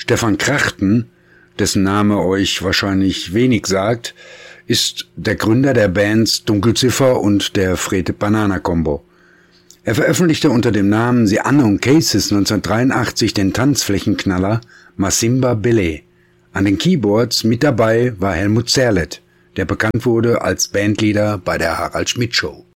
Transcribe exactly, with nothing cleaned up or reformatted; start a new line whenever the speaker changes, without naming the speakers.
Stefan Krachten, dessen Name euch wahrscheinlich wenig sagt, ist der Gründer der Bands Dunkelziffer und der Frete Banana Combo. Er veröffentlichte unter dem Namen The Unknown Cases neunzehnhundertdreiundachtzig den Tanzflächenknaller Masimba Billy. An den Keyboards mit dabei war Helmut Zerlett, der bekannt wurde als Bandleader bei der Harald Schmidt Show.